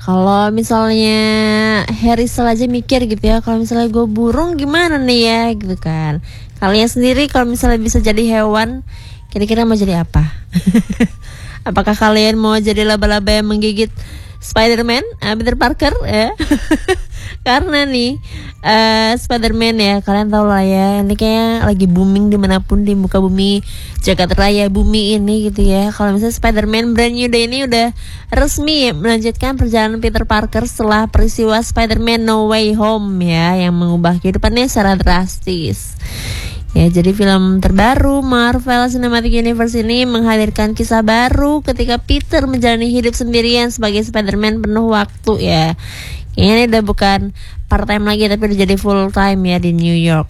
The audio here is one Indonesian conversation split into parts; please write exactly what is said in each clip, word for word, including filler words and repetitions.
Kalau misalnya Harry Styles aja mikir gitu ya, kalau misalnya gue burung gimana nih ya gitu kan. Kalian sendiri kalau misalnya bisa jadi hewan, kira-kira mau jadi apa? Apakah kalian mau jadi laba-laba yang menggigit Spider-Man, uh, Peter Parker ya? Karena nih uh, Spider-Man ya, kalian tahu lah ya, ini kayaknya lagi booming dimanapun di muka bumi jagat raya bumi ini gitu ya. Kalau misalnya Spider-Man Brand New Day ini udah resmi melanjutkan perjalanan Peter Parker setelah peristiwa Spider-Man No Way Home ya, yang mengubah kehidupannya secara drastis. Ya, jadi film terbaru Marvel Cinematic Universe ini menghadirkan kisah baru ketika Peter menjalani hidup sendirian sebagai Spider-Man penuh waktu ya. Kayaknya ini udah bukan part time lagi, tapi udah jadi full time ya di New York.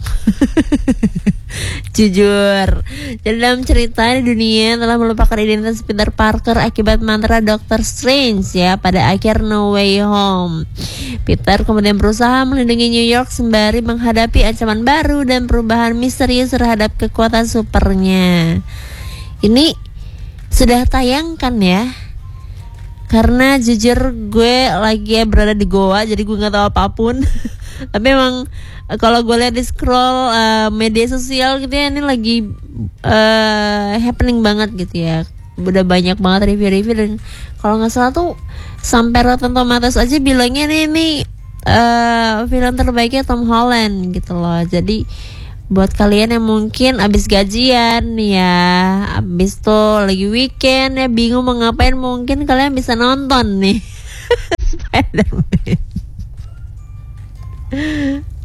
Jujur, jadi dalam cerita di dunia telah melupakan identitas Peter Parker akibat mantra Doctor Strange ya pada akhir No Way Home. Peter kemudian berusaha melindungi New York sembari menghadapi ancaman baru dan perubahan misterius terhadap kekuatan supernya. Ini sudah tayangkan ya. Karena jujur gue lagi berada di Goa, jadi gue nggak tahu apapun. Tapi emang kalau gue lihat di scroll uh, media sosial gitu ya, ini lagi uh, happening banget gitu ya. Udah banyak banget review-review, dan kalau nggak salah tuh sampai Rotten Tomatoes aja bilangnya ini, ini uh, film terbaiknya Tom Holland gitu loh. Jadi buat kalian yang mungkin abis gajian ya, abis tuh lagi weekend ya, bingung mau ngapain, mungkin kalian bisa nonton nih Spider-Man.